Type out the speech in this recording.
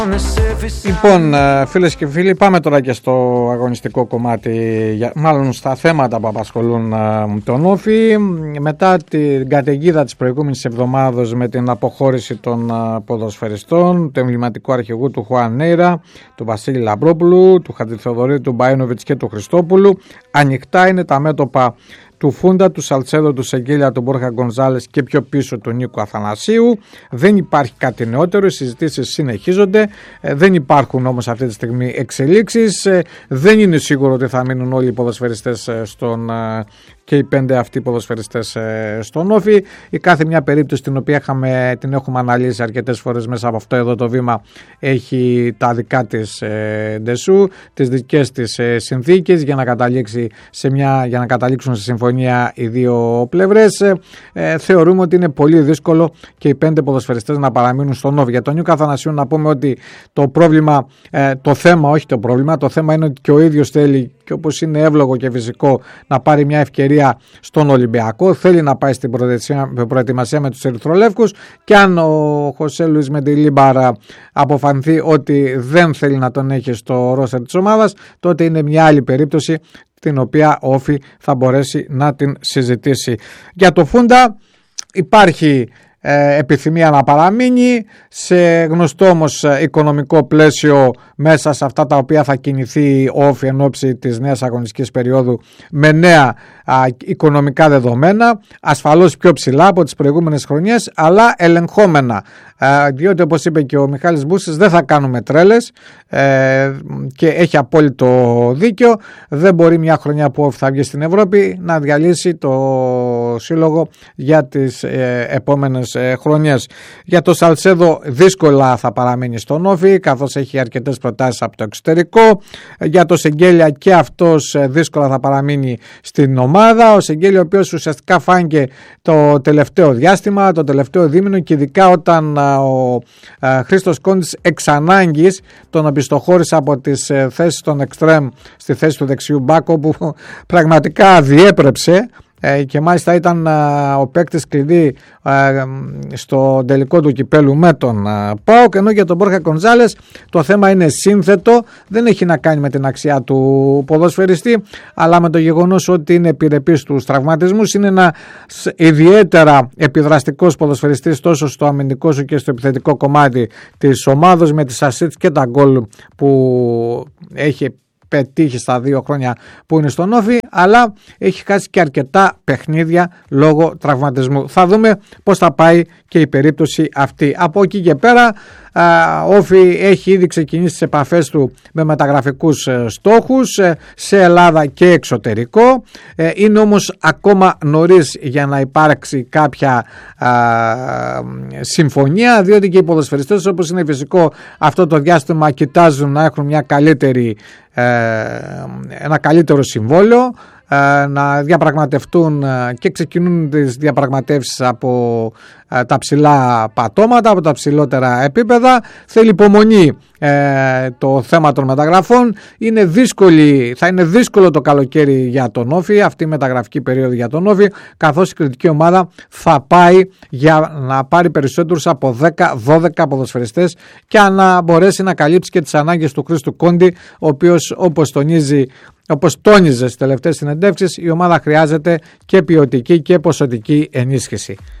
Λοιπόν, φίλες και φίλοι, πάμε τώρα και στο αγωνιστικό κομμάτι, μάλλον στα θέματα που απασχολούν τον Όφη. Μετά την καταιγίδα της προηγούμενης εβδομάδας με την αποχώρηση των ποδοσφαιριστών, του εμβληματικού αρχηγού του Χουάν Νέιρα, του Βασίλη Λαμπρόπουλου, του Χατζηθεοδωρίδη, του Μπαένοβιτς και του Χριστόπουλου, ανοιχτά είναι τα μέτωπα του Φούντα, του Σαλτσέδο, του Σεγγέλια, του Μπόρχα Γκονζάλες και πιο πίσω του Νίκου Αθανασίου. Δεν υπάρχει κάτι νεότερο, οι συζητήσεις συνεχίζονται, δεν υπάρχουν όμως αυτή τη στιγμή εξελίξεις, δεν είναι σίγουρο ότι θα μείνουν όλοι οι ποδοσφαιριστές και οι 5 αυτοί ποδοσφαιριστές στον Όφη. Η κάθε μια περίπτωση την οποία την έχουμε αναλύσει αρκετές φορές μέσα από αυτό εδώ το βήμα έχει τα δικά της ντεσού, τις δικές της συνθήκες για να καταλήξουν σε συμφωνία οι δύο πλευρές. Θεωρούμε ότι είναι πολύ δύσκολο και οι 5 ποδοσφαιριστές να παραμείνουν στον Όφη. Για τον Νίκο Αθανασίου να πούμε ότι το θέμα είναι ότι και ο ίδιος θέλει, και όπως είναι εύλογο και φυσικό, να πάρει μια ευκαιρία στον Ολυμπιακό. Θέλει να πάει στην προετοιμασία με τους Ερυθρολεύκους, και αν ο Χωσέ Λουίς Μεντιλίμπαρα αποφανθεί ότι δεν θέλει να τον έχει στο ρόστερ της ομάδας, τότε είναι μια άλλη περίπτωση την οποία ο Όφη θα μπορέσει να την συζητήσει. Για το Φούντα υπάρχει επιθυμία να παραμείνει σε γνωστό όμως οικονομικό πλαίσιο, μέσα σε αυτά τα οποία θα κινηθεί ο Όφη εν ώψη της νέας αγωνιστικής περίοδου, με νέα οικονομικά δεδομένα, ασφαλώς πιο ψηλά από τις προηγούμενες χρονιές, αλλά ελεγχόμενα, διότι όπως είπε και ο Μιχάλης Μπούσης, δεν θα κάνουμε τρέλες, και έχει απόλυτο δίκιο. Δεν μπορεί μια χρονιά που ο Όφη θα βγει στην Ευρώπη να διαλύσει το σύλλογο για τις επόμενες χρονιές. Για το Σαλτσέδο δύσκολα θα παραμείνει στον Όφη, καθώς έχει αρκετές προτάσεις από το εξωτερικό. Για το Σεγγέλια και αυτός δύσκολα θα παραμείνει στην ομάδα. Ο Σεγγέλια, ο οποίος ουσιαστικά φάνηκε το τελευταίο διάστημα, το τελευταίο δίμηνο, και ειδικά όταν ο Χρήστος Κόντης εξ ανάγκης τον οπισθοχώρησε από τις θέσεις των εξτρέμ στη θέση του δεξιού μπακ, όπου πραγματικά διέπρεψε, και μάλιστα ήταν ο παίκτης κλειδί στο τελικό του κυπέλου με τον ΠΑΟΚ. Ενώ για τον Μπόρχα Γκονζάλες το θέμα είναι σύνθετο, δεν έχει να κάνει με την αξία του ποδοσφαιριστή, αλλά με το γεγονός ότι είναι επιρρεπής στους τραυματισμούς. Είναι ένα ιδιαίτερα επιδραστικός ποδοσφαιριστής τόσο στο αμυντικό σου και στο επιθετικό κομμάτι της ομάδος, με τις assists και τα γκολ που έχει πετύχει στα 2 χρόνια που είναι στον Όφη, αλλά έχει χάσει και αρκετά παιχνίδια λόγω τραυματισμού. Θα δούμε πώς θα πάει και η περίπτωση αυτή. Από εκεί και πέρα, ο Όφη έχει ήδη ξεκινήσει τις επαφές του με μεταγραφικούς στόχους σε Ελλάδα και εξωτερικό. Είναι όμως ακόμα νωρίς για να υπάρξει κάποια συμφωνία, διότι και οι ποδοσφαιριστές, όπως είναι φυσικό, αυτό το διάστημα κοιτάζουν να έχουν ένα καλύτερο συμβόλαιο, να διαπραγματευτούν, και ξεκινούν τις διαπραγματεύσεις από τα ψηλά πατώματα, από τα ψηλότερα επίπεδα. Θέλει υπομονή το θέμα των μεταγραφών. Θα είναι δύσκολο το καλοκαίρι για τον Όφη, αυτή η μεταγραφική περίοδο για τον Όφη, καθώς η κριτική ομάδα θα πάει για να πάρει περισσότερους από 10-12 ποδοσφαιριστές και να μπορέσει να καλύψει και τις ανάγκες του Χρήστου Κόντι, ο οποίος, όπως τόνιζε στις τελευταίες συνεντεύξεις, η ομάδα χρειάζεται και ποιοτική και ποσοτική ενίσχυση.